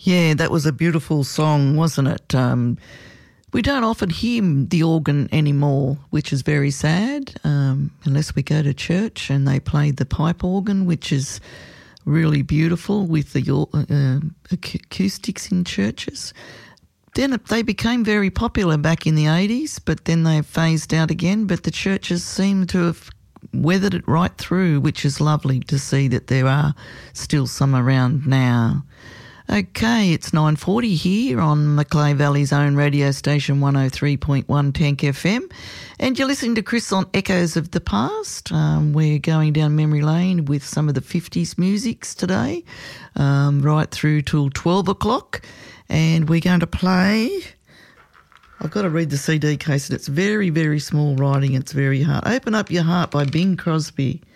Yeah, that was a beautiful song, wasn't it? We don't often hear the organ anymore, which is very sad, unless we go to church and they play the pipe organ, which is really beautiful with the acoustics in churches. Then they became very popular back in the 80s, but then they phased out again. But the churches seem to have weathered it right through, which is lovely to see that there are still some around now. Okay, it's 9:40 here on Macleay Valley's own radio station 103.1 Tank FM, and you're listening to Chris on Echoes of the Past. We're going down memory lane with some of the 50s musics today, right through till 12 o'clock, and we're going to play... I've got to read the CD case, and it's very, very small writing. It's very hard. Open Up Your Heart by Bing Crosby.